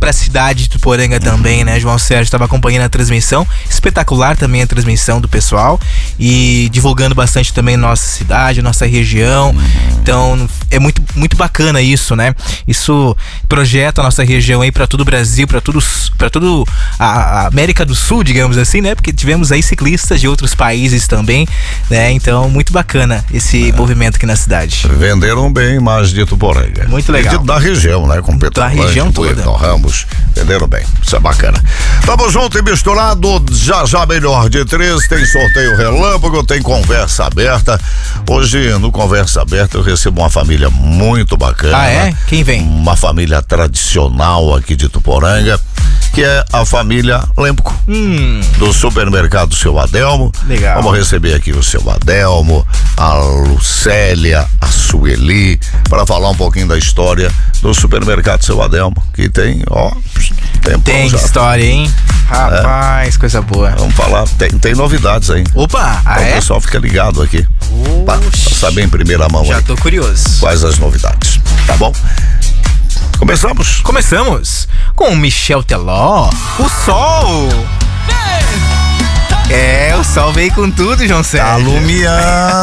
pra cidade de Ituporanga também, né? João Sérgio estava acompanhando a transmissão, espetacular também a transmissão do pessoal e divulgando bastante também nossa cidade, nossa região. Então é muito, muito bacana isso, né? Isso projeta a nossa região aí pra todo o Brasil, pra tudo a América do Sul, digamos assim, né? Porque tivemos aí ciclistas de outros países também, né? Então muito bacana esse movimento aqui na cidade. Venderam bem a imagem de Ituporanga. Muito legal. Da região, né? Com Da região toda. Então, Ramos, venderam bem. Isso é bacana. Tamo junto e misturado. Já melhor de 3. Tem sorteio relâmpago, tem conversa aberta. Hoje, no Conversa Aberta, eu recebo uma família muito bacana. Ah, é? Quem vem? Uma família tradicional aqui de Ituporanga, que é a família Lemco, do supermercado Seu Adelmo. Legal. Vamos receber aqui o Seu Adelmo, a Lucélia, a Sueli, para falar um pouquinho da história do supermercado Seu Adelmo, que tem, Tem história, hein? Rapaz, coisa boa. Vamos falar, tem novidades aí. Opa, Então o pessoal fica ligado aqui, pra saber em primeira mão já aí tô curioso. quais as novidades, tá bom? Começamos com o Michel Teló, o Sol. O Sol veio com tudo, João Sérgio. Alumiando.